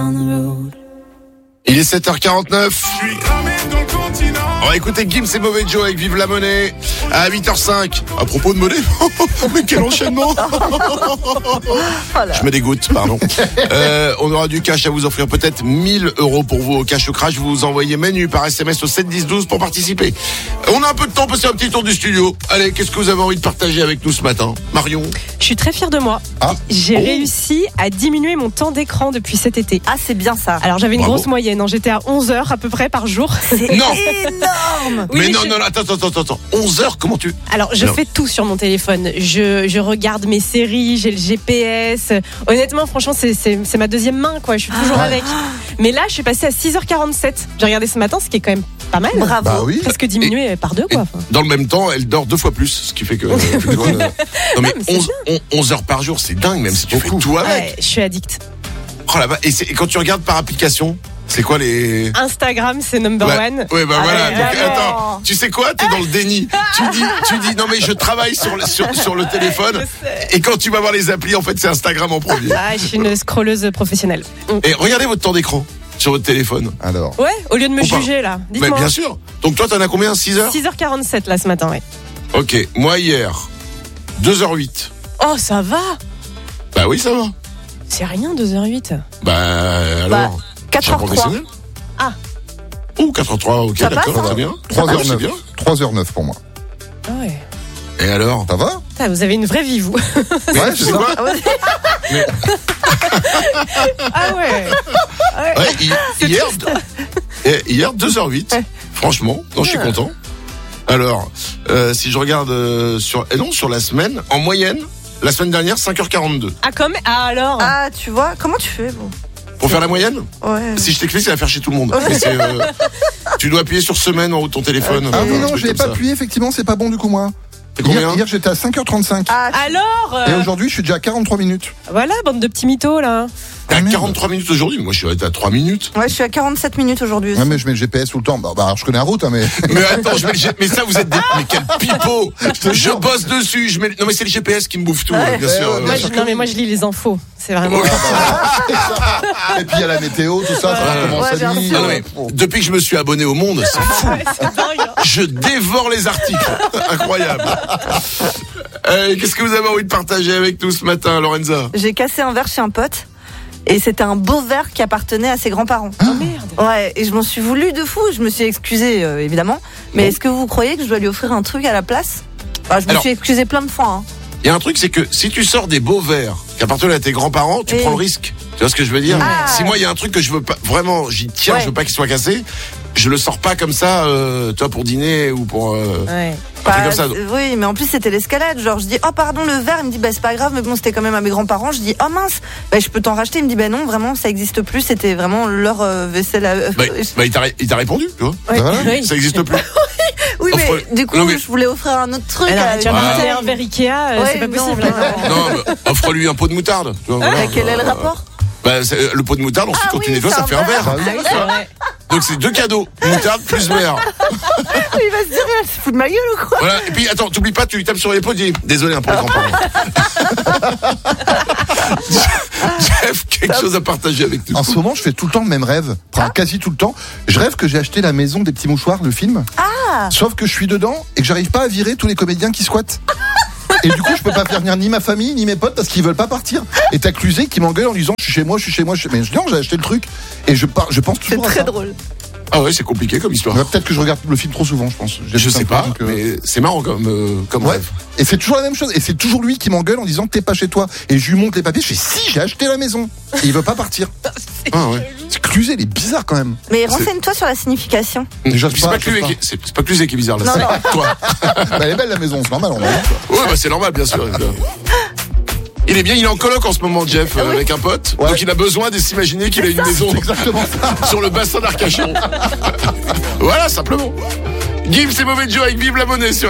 Il est 7h49. On va écouter Gims et Mauvais Joe avec Vive la Monnaie à 8h05. À propos de monnaie, mais quel enchaînement. Je me dégoûte, pardon. On aura du cash à vous offrir, peut-être 1000 € pour vous au cash au crash. Vous envoyez menu par SMS au 7 10 12 pour participer. On a un peu de temps pour passer un petit tour du studio. Allez, qu'est-ce que vous avez envie de partager avec nous ce matin, Marion? Je suis très fière de moi. J'ai réussi à diminuer mon temps d'écran depuis cet été. Ah, c'est bien ça. Alors j'avais une Bravo. grosse moyenne, hein. J'étais à 11 heures à peu près par jour. C'est Non. énorme. Mais non, attends. 11h, comment tu... Alors je fais tout sur mon téléphone. Je regarde mes séries, j'ai le GPS. Honnêtement, franchement, c'est ma deuxième main, quoi. Je suis toujours avec. Mais là, je suis passée à 6h47. J'ai regardé ce matin, ce qui est quand même pas mal. Bravo. Bah oui. Presque diminué par deux, quoi. Dans le même temps, elle dort 2 fois plus, ce qui fait que... non mais mais c'est 11 heures par jour, c'est dingue, même si tu fais tout avec. Ouais, je suis addict. Oh là-bas. Et quand tu regardes par application, c'est quoi les... Instagram, c'est number one. Ouais, bah voilà. ouais, Donc, alors. attends, tu sais quoi? T'es dans le déni. Tu dis, non mais je travaille sur le téléphone. Et quand tu vas voir les applis, en fait, c'est Instagram en premier. Ah, je suis une scrolleuse professionnelle. Et regardez votre temps d'écran sur votre téléphone. Alors. Ouais, au lieu de me Ou pas. juger, là. Mais Dites-moi. bien sûr. Donc toi, t'en as combien? 6 heures? 6h47 là ce matin, ouais. Ok. Moi, hier, 2h08. Oh, ça va. Bah oui, ça va. C'est rien, 2h08. Bah alors. 4h03. professionnel. Ah. Ou 4h03, ok, Ça d'accord, passe, très bien. 3h09. bien. 3h09 pour moi. Ah ouais. Et alors? Ça va? Putain, vous avez une vraie vie, vous. Ouais, Tu sais quoi? Ah ouais. Ouais, hier 2h08. Franchement, non, je suis content. Alors, si je regarde sur la semaine, en moyenne, la semaine dernière, 5h42. Ah, comme. Ah, alors. Ah, tu vois, comment tu fais, bon? Pour faire la moyenne, Ouais. si je t'explique, c'est à faire chez tout le monde. Mais c'est, tu dois appuyer sur semaine en haut de ton téléphone. Ah oui, Un non, truc je l'ai comme pas ça. appuyé, effectivement, c'est pas bon du coup, moi. C'est combien? Hier j'étais à 5h35. Ah, Alors. Et aujourd'hui, je suis déjà à 43 minutes. Voilà, bande de petits mythos, là. T'es à Ah, merde. 43 minutes aujourd'hui. Moi, je suis arrêté à 3 minutes. ouais, je suis à 47 minutes aujourd'hui aussi. Ouais, mais je mets le GPS tout le temps. Bah, alors, je connais la route, hein, mais. Mais attends, mais ça, vous êtes des... Mais quel pipeau! Je bosse dessus. Non, mais c'est le GPS qui me bouffe tout, bien sûr. ouais, Moi, non, mais moi, je lis les infos. C'est vraiment. Et puis il y a la météo, tout ça, ça commence Ouais, à bien nuit. sûr. Ah non, mais depuis que je me suis abonné au Monde, c'est fou. Ouais, c'est dingue, hein. Je dévore les articles. Incroyable. Qu'est-ce que vous avez envie de partager avec nous ce matin, Lorenza? J'ai cassé un verre chez un pote. Et c'était un beau verre qui appartenait à ses grands-parents. Oh merde. Ouais, et je m'en suis voulu de fou. Je me suis excusée, évidemment. Mais est-ce que vous croyez que je dois lui offrir un truc à la place? Je me Alors- suis excusée plein de fois. Hein. Il y a un truc, c'est que si tu sors des beaux verres qui appartenaient à tes grands-parents, tu Et- prends le risque. Tu vois ce que je veux dire? Ah. Si moi, il y a un truc que je veux pas, vraiment, j'y tiens, Ouais. je veux pas qu'il soit cassé, je le sors pas comme ça, toi, pour dîner ou pour, Ouais. un truc comme ça. Oui, mais en plus c'était l'escalade. Genre je dis oh pardon le verre, il me dit c'est pas grave, mais bon c'était quand même à mes grands-parents. Je dis oh mince, je peux t'en racheter. Il me dit non vraiment ça existe plus, c'était vraiment leur vaisselle. Il t'a répondu, tu vois? Ouais. Voilà. Oui. Ça existe plus. Oui mais offre- du coup non, mais- je voulais offrir un autre truc. Alors, tu vas Ah. m'acheter un verre Ikea, Ouais, c'est pas non, possible. non. Non, mais offre-lui un pot de moutarde. Tu vois, voilà. Quel est le rapport? Le pot de moutarde, ensuite, quand tu oui, nettoies, c'est ça un fait un verre. verre. Ah oui, c'est vrai. Donc, c'est 2 cadeaux. Moutarde plus verre. Il va se dire elle se fout de ma gueule ou quoi? Voilà. Et puis, attends, t'oublies pas, tu lui tapes sur l'épaule, dis, désolé, pour les grands-parents. Jeff, quelque chose à partager avec nous. En ce moment, je fais tout le temps le même rêve. Enfin, quasi tout le temps. Je rêve que j'ai acheté La Maison des Petits Mouchoirs, le film. Sauf que je suis dedans et que j'arrive pas à virer tous les comédiens qui squattent. Et du coup, je peux pas faire venir ni ma famille, ni mes potes parce qu'ils veulent pas partir. Et t'as Cluzet qui m'engueule en disant, je suis chez moi. Mais non, j'ai acheté le truc. Et je pense C'est toujours à très ça. drôle. Ah ouais, c'est compliqué comme histoire. Ouais, peut-être que je regarde le film trop souvent, je pense. Je sais pas, Donc, mais c'est marrant comme ouais. rêve. Et c'est toujours la même chose. Et c'est toujours lui qui m'engueule en disant t'es pas chez toi. Et je lui montre les papiers. Je fais si, j'ai acheté la maison. Et il veut pas partir. Ah ouais. C'est Cluzet, il est bizarre quand même. Mais renseigne-toi sur la signification. Déjà, C'est pas Cluzet c'est pas Cluzet qui est bizarre là. Non, C'est toi. Bah, elle est belle la maison, c'est normal. Ouais, bah c'est normal, bien sûr. Il est bien, il est en coloc en ce moment, Jeff, avec un pote. Ouais. Donc il a besoin de s'imaginer qu'il a une maison C'est exactement ça. sur le bassin d'Arcachon. Voilà, simplement. Gims et Mauvais Joe avec Vive la Monnaie sur